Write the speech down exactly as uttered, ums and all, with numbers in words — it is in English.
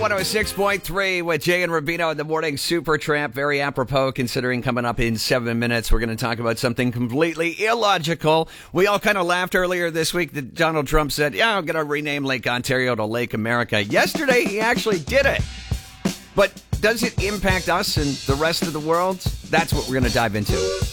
one oh six point three with Jay and Rubino in the morning. Super Tramp, very apropos considering coming up in seven minutes. We're going to talk about something completely illogical. We all kind of laughed earlier this week that Donald Trump said, yeah, I'm going to rename Lake Ontario to Lake America. Yesterday, he actually did it. But does it impact us and the rest of the world? That's what we're going to dive into.